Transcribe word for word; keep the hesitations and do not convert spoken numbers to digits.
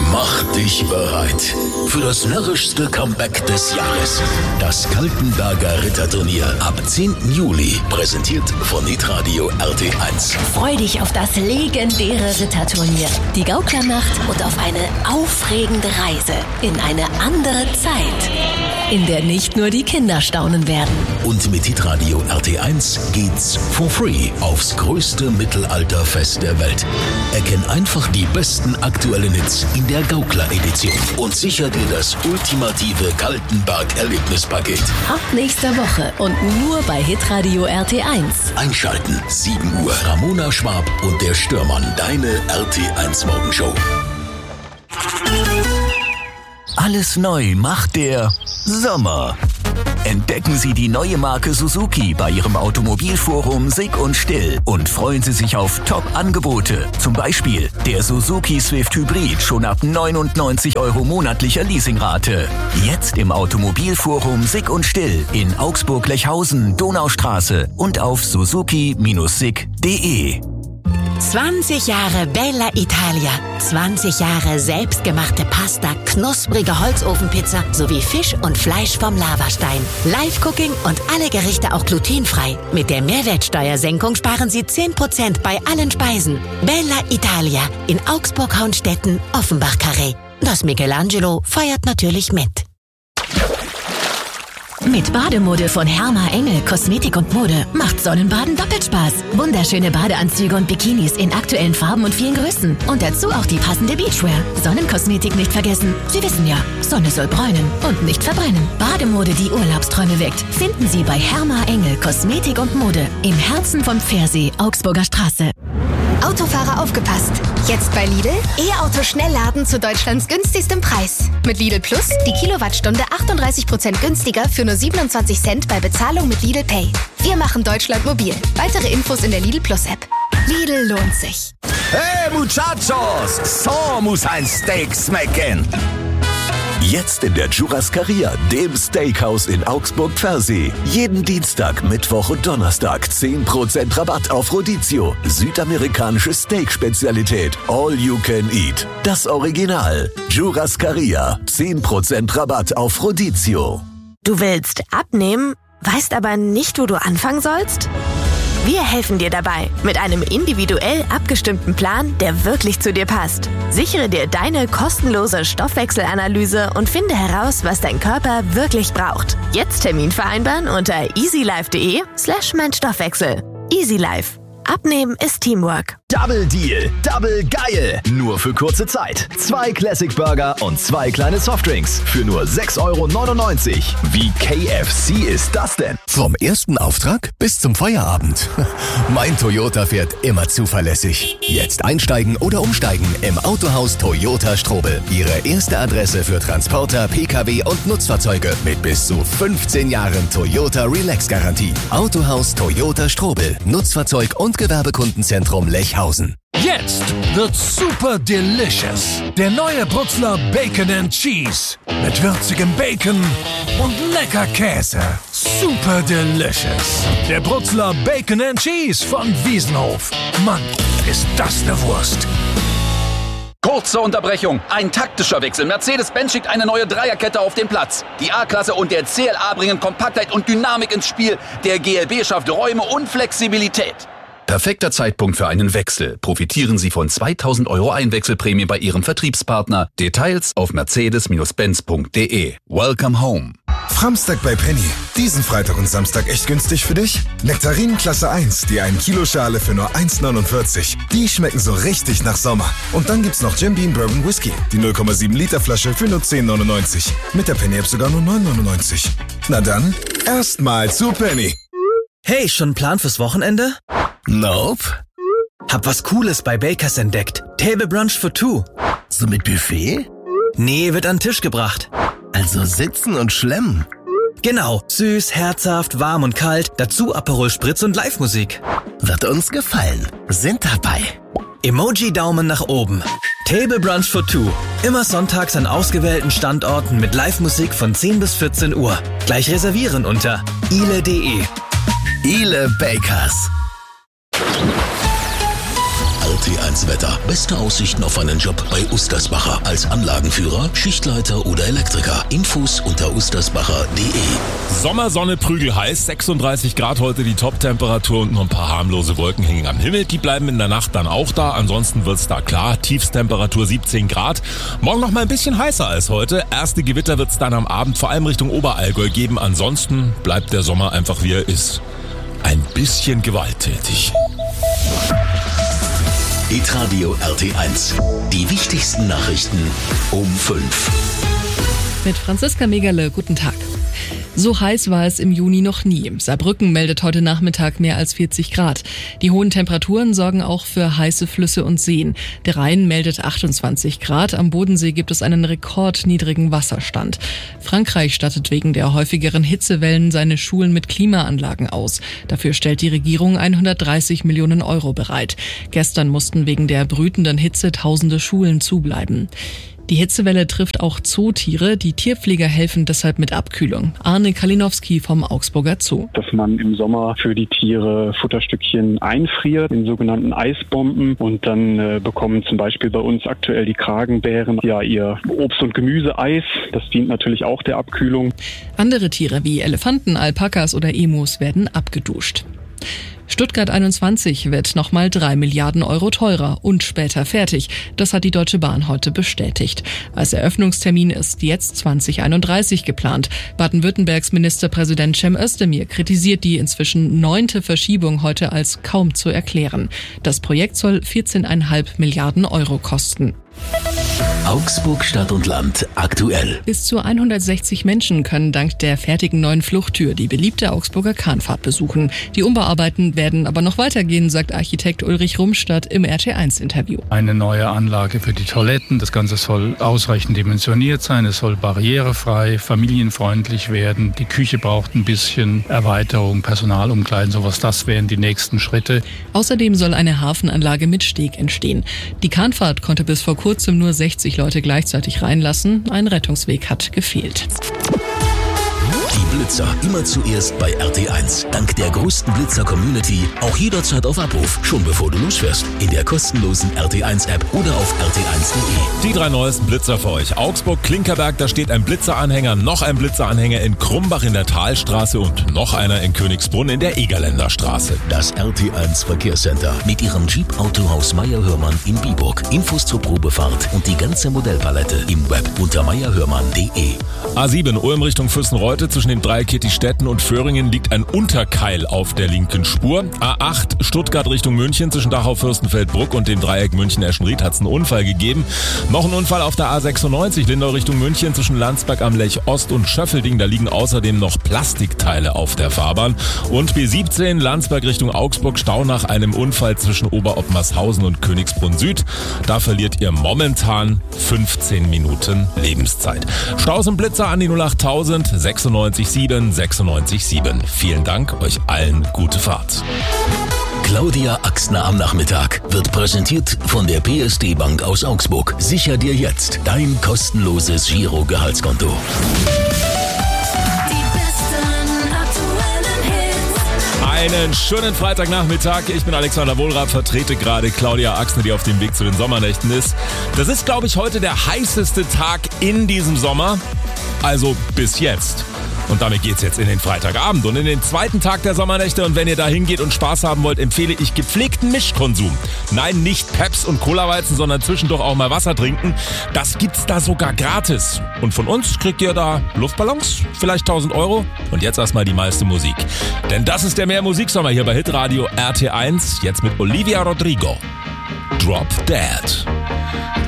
Mach dich bereit für das närrischste Comeback des Jahres. Das Kaltenberger Ritterturnier ab zehnten Juli, präsentiert von Hitradio R T eins. Freu dich auf das legendäre Ritterturnier, die Gauklernacht und auf eine aufregende Reise in eine andere Zeit, in der nicht nur die Kinder staunen werden. Und mit Hitradio R T eins geht's for free aufs größte Mittelalterfest der Welt. Erkenn einfach die besten aktuellen Hits in der Gaukler-Edition und sicher dir das ultimative Kaltenberg-Erlebnispaket. Ab nächster Woche und nur bei Hitradio R T eins. Einschalten, sieben Uhr, Ramona Schwab und der Stürmann, deine R T eins Morgenshow. Alles neu macht der Sommer. Entdecken Sie die neue Marke Suzuki bei Ihrem Automobilforum Sick und Still und freuen Sie sich auf Top-Angebote. Zum Beispiel der Suzuki Swift Hybrid schon ab neunundneunzig Euro monatlicher Leasingrate. Jetzt im Automobilforum Sick und Still in Augsburg-Lechhausen, Donaustraße und auf suzuki Bindestrich sick Punkt de. zwanzig Jahre Bella Italia, zwanzig Jahre selbstgemachte Pasta, knusprige Holzofenpizza sowie Fisch und Fleisch vom Lavastein. Live-Cooking und alle Gerichte auch glutenfrei. Mit der Mehrwertsteuersenkung sparen Sie zehn Prozent bei allen Speisen. Bella Italia in Augsburg-Hauenstetten, Offenbach-Carré. Das Michelangelo feiert natürlich mit. Mit Bademode von Herma Engel Kosmetik und Mode macht Sonnenbaden doppelt Spaß. Wunderschöne Badeanzüge und Bikinis in aktuellen Farben und vielen Größen. Und dazu auch die passende Beachwear. Sonnenkosmetik nicht vergessen. Sie wissen ja, Sonne soll bräunen und nicht verbrennen. Bademode, die Urlaubsträume weckt, finden Sie bei Herma Engel Kosmetik und Mode im Herzen von Pfersee, Augsburger Straße. Autofahrer aufgepasst! Jetzt bei Lidl E-Auto-Schnellladen zu Deutschlands günstigstem Preis. Mit Lidl Plus die Kilowattstunde achtunddreißig Prozent günstiger für nur siebenundzwanzig Cent bei Bezahlung mit Lidl Pay. Wir machen Deutschland mobil. Weitere Infos in der Lidl Plus App. Lidl lohnt sich. Hey Muchachos, so muss ein Steak schmecken. Jetzt in der Churrascaria, dem Steakhouse in Augsburg-Pfersee. Jeden Dienstag, Mittwoch und Donnerstag zehn Prozent Rabatt auf Rodizio. Südamerikanische Steak-Spezialität. All you can eat. Das Original. Churrascaria. zehn Prozent Rabatt auf Rodizio. Du willst abnehmen, weißt aber nicht, wo du anfangen sollst? Wir helfen dir dabei mit einem individuell abgestimmten Plan, der wirklich zu dir passt. Sichere dir deine kostenlose Stoffwechselanalyse und finde heraus, was dein Körper wirklich braucht. Jetzt Termin vereinbaren unter easylife.de slash mein Stoffwechsel. EasyLife. Abnehmen ist Teamwork. Double Deal, Double geil. Nur für kurze Zeit. Zwei Classic Burger und zwei kleine Softdrinks für nur sechs Euro neunundneunzig. Wie K F C ist das denn? Vom ersten Auftrag bis zum Feierabend. Mein Toyota fährt immer zuverlässig. Jetzt einsteigen oder umsteigen im Autohaus Toyota Strobel. Ihre erste Adresse für Transporter, Pkw und Nutzfahrzeuge mit bis zu fünfzehn Jahren Toyota Relax Garantie. Autohaus Toyota Strobel. Nutzfahrzeug und Gewerbekundenzentrum Lechhausen. Jetzt wird's super delicious. Der neue Brutzler Bacon and Cheese. Mit würzigem Bacon und lecker Käse. Super delicious. Der Brutzler Bacon and Cheese von Wiesenhof. Mann, ist das eine Wurst. Kurze Unterbrechung. Ein taktischer Wechsel. Mercedes-Benz schickt eine neue Dreierkette auf den Platz. Die A-Klasse und der C L A bringen Kompaktheit und Dynamik ins Spiel. Der G L B schafft Räume und Flexibilität. Perfekter Zeitpunkt für einen Wechsel. Profitieren Sie von zweitausend Euro Einwechselprämie bei Ihrem Vertriebspartner. Details auf mercedes Benz punkt de. Welcome home. Framstag bei Penny. Diesen Freitag und Samstag echt günstig für dich? Nektarinen Klasse eins, die ein Kilo Schale für nur eins neunundvierzig. Die schmecken so richtig nach Sommer. Und dann gibt's noch Jim Beam Bourbon Whisky. Die null Komma sieben Liter Flasche für nur zehn neunundneunzig. Mit der Penny App sogar nur neun neunundneunzig. Na dann, erstmal zu Penny. Hey, schon ein Plan fürs Wochenende? Nope. Hab was Cooles bei Bakers entdeckt. Table Brunch for two. So mit Buffet? Nee, wird an den Tisch gebracht. Also sitzen und schlemmen. Genau. Süß, herzhaft, warm und kalt. Dazu Aperol Spritz und Live-Musik. Wird uns gefallen. Sind dabei. Emoji-Daumen nach oben. Table Brunch for two. Immer sonntags an ausgewählten Standorten mit Live-Musik von zehn bis vierzehn Uhr. Gleich reservieren unter ile punkt de. Ile Bakers. T eins Wetter. Beste Aussichten auf einen Job bei Ustersbacher. Als Anlagenführer, Schichtleiter oder Elektriker. Infos unter ustersbacher punkt de. Sommersonne prügelheiß, sechsunddreißig Grad heute die Top-Temperatur und noch ein paar harmlose Wolken hängen am Himmel. Die bleiben in der Nacht dann auch da. Ansonsten wird's da klar. Tiefstemperatur siebzehn Grad. Morgen noch mal ein bisschen heißer als heute. Erste Gewitter wird's dann am Abend vor allem Richtung Oberallgäu geben. Ansonsten bleibt der Sommer einfach wie er ist. Ein bisschen gewalttätig. Hitradio R T eins. Die wichtigsten Nachrichten um fünf. Mit Franziska Megerle, guten Tag. So heiß war es im Juni noch nie. Saarbrücken meldet heute Nachmittag mehr als vierzig Grad. Die hohen Temperaturen sorgen auch für heiße Flüsse und Seen. Der Rhein meldet achtundzwanzig Grad. Am Bodensee gibt es einen rekordniedrigen Wasserstand. Frankreich stattet wegen der häufigeren Hitzewellen seine Schulen mit Klimaanlagen aus. Dafür stellt die Regierung hundertdreißig Millionen Euro bereit. Gestern mussten wegen der brütenden Hitze tausende Schulen zubleiben. Die Hitzewelle trifft auch Zootiere. Die Tierpfleger helfen deshalb mit Abkühlung. Arne Kalinowski vom Augsburger Zoo. Dass man im Sommer für die Tiere Futterstückchen einfriert in sogenannten Eisbomben und dann äh, bekommen zum Beispiel bei uns aktuell die Kragenbären ja ihr Obst- und Gemüseeis. Das dient natürlich auch der Abkühlung. Andere Tiere wie Elefanten, Alpakas oder Emus werden abgeduscht. Stuttgart einundzwanzig wird nochmal drei Milliarden Euro teurer und später fertig. Das hat die Deutsche Bahn heute bestätigt. Als Eröffnungstermin ist jetzt zwanzig einunddreißig geplant. Baden-Württembergs Ministerpräsident Cem Özdemir kritisiert die inzwischen neunte Verschiebung heute als kaum zu erklären. Das Projekt soll vierzehn Komma fünf Milliarden Euro kosten. Augsburg Stadt und Land aktuell. Bis zu hundertsechzig Menschen können dank der fertigen neuen Fluchttür die beliebte Augsburger Kahnfahrt besuchen. Die Umbauarbeiten werden aber noch weitergehen, sagt Architekt Ulrich Rumstadt im R T eins Interview. Eine neue Anlage für die Toiletten. Das Ganze soll ausreichend dimensioniert sein. Es soll barrierefrei, familienfreundlich werden. Die Küche braucht ein bisschen Erweiterung, Personalumkleiden, sowas. Das wären die nächsten Schritte. Außerdem soll eine Hafenanlage mit Steg entstehen. Die Kahnfahrt konnte bis vor kurzem nur sechzig Leute gleichzeitig reinlassen. Ein Rettungsweg hat gefehlt. Die Blitzer immer zuerst bei R T eins. Dank der größten Blitzer-Community auch jederzeit auf Abruf. Schon bevor du losfährst. In der kostenlosen R T eins App oder auf r t eins punkt de. Die drei neuesten Blitzer für euch. Augsburg-Klinkerberg, da steht ein Blitzeranhänger, noch ein Blitzeranhänger in Krumbach in der Talstraße und noch einer in Königsbrunn in der Egerländer Straße. Das R T eins Verkehrscenter mit ihrem Jeep Autohaus Meyer-Hörmann in Biburg. Infos zur Probefahrt und die ganze Modellpalette im Web unter meyer hörmann punkt de. A sieben Ulm Richtung Fürstenreute. Zwischen den drei Kittistädten und Föhringen liegt ein Unterkeil auf der linken Spur. A acht Stuttgart Richtung München. Zwischen Dachau-Fürstenfeldbruck und dem Dreieck München-Eschenried hat es einen Unfall gegeben. Noch ein Unfall auf der A sechsundneunzig Lindau Richtung München. Zwischen Landsberg am Lech Ost und Schöffelding. Da liegen außerdem noch Plastikteile auf der Fahrbahn. Und B siebzehn Landsberg Richtung Augsburg. Stau nach einem Unfall zwischen Oberottmarshausen und Königsbrunn Süd. Da verliert ihr momentan fünfzehn Minuten Lebenszeit. Staus und Blitzer an die null acht tausend sechsundneunzig sieben sechsundneunzig sieben. Vielen Dank, euch allen gute Fahrt. Claudia Axner am Nachmittag wird präsentiert von der P S D Bank aus Augsburg. Sicher dir jetzt dein kostenloses Giro-Gehaltskonto. Einen schönen Freitagnachmittag. Ich bin Alexander Wohlrath, vertrete gerade Claudia Axner, die auf dem Weg zu den Sommernächten ist. Das ist, glaube ich, heute der heißeste Tag in diesem Sommer. Also bis jetzt. Und damit geht's jetzt in den Freitagabend und in den zweiten Tag der Sommernächte. Und wenn ihr da hingeht und Spaß haben wollt, empfehle ich gepflegten Mischkonsum. Nein, nicht Peps und Colaweizen, sondern zwischendurch auch mal Wasser trinken. Das gibt's da sogar gratis. Und von uns kriegt ihr da Luftballons, vielleicht tausend Euro. Und jetzt erstmal die meiste Musik. Denn das ist der Mehr-Musiksommer hier bei Hitradio R T eins. Jetzt mit Olivia Rodrigo. Drop Dead.